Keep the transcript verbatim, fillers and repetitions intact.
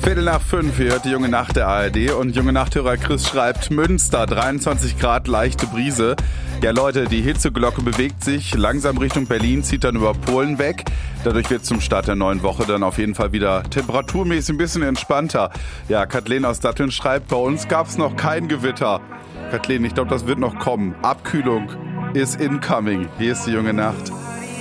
Viertel nach fünf, ihr hört die Junge Nacht der A R D und Junge Nachthörer Chris schreibt Münster, dreiundzwanzig Grad, leichte Brise. Ja Leute, die Hitzeglocke bewegt sich langsam Richtung Berlin, zieht dann über Polen weg. Dadurch wird zum Start der neuen Woche dann auf jeden Fall wieder temperaturmäßig ein bisschen entspannter. Ja, Kathleen aus Datteln schreibt, bei uns gab's noch kein Gewitter. Kathleen, ich glaube, das wird noch kommen. Abkühlung ist incoming. Hier ist die Junge Nacht.